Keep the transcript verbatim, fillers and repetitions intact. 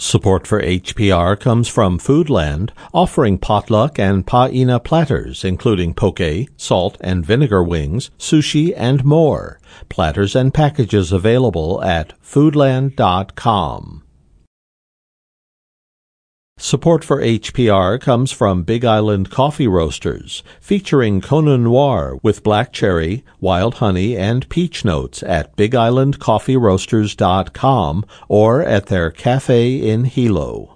Support for H P R comes from Foodland, offering potluck and paina platters, including poke, salt and vinegar wings, sushi, and more. Platters and packages available at foodland dot com. Support for H P R comes from Big Island Coffee Roasters, featuring Kona Noir with black cherry, wild honey, and peach notes at big island coffee roasters dot com or at their cafe in Hilo.